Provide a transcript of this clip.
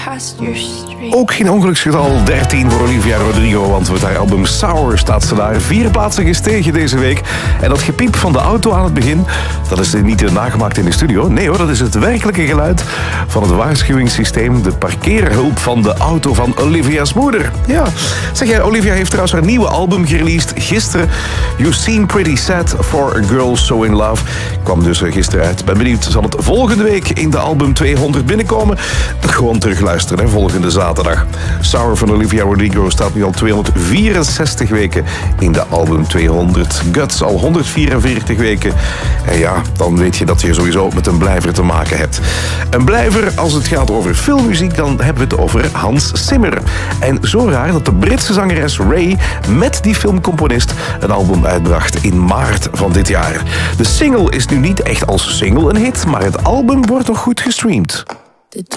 Ook geen ongeluksgetal 13 voor Olivia Rodrigo, want met haar album Sour staat ze daar 4 plaatsen gestegen deze week. En dat gepiep van de auto aan het begin, dat is niet nagemaakt in de studio. Nee hoor, dat is het werkelijke geluid van het waarschuwingssysteem, de parkeerhulp van de auto van Olivia's moeder. Ja, zeg jij, Olivia heeft trouwens haar nieuwe album gereleased gisteren. You Seem Pretty Sad for a Girl So In Love. Kwam dus gisteren uit. Ben benieuwd, zal het volgende week in de album 200 binnenkomen? Gewoon terugluisteren, hè, volgende zaterdag. Sour van Olivia Rodrigo staat nu al 264 weken in de album 200. Guts al 144 weken. En ja, dan weet je dat je sowieso met een blijver te maken hebt. Een blijver, als het gaat over filmmuziek, dan hebben we het over Hans Zimmer. En zo raar dat de Britse zangeres Ray met die filmcomponist een album uitbracht in maart van dit jaar. De single is nu niet echt als single een hit, maar het album wordt nog goed gestreamd.